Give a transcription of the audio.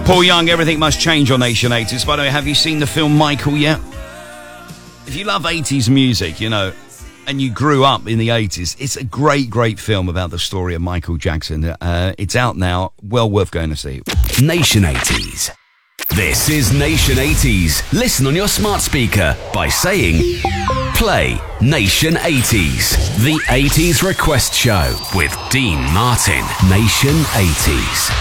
Paul Young, Everything Must Change on Nation 80s. By the way, have you seen the film Michael yet? If you love 80s music, you know, and you grew up in the 80s, it's a great, great film about the story of Michael Jackson. It's out now. Well worth going to see. Nation 80s. This is Nation 80s. Listen on your smart speaker by saying, play Nation 80s. The 80s Request Show with Dean Martin. Nation 80s.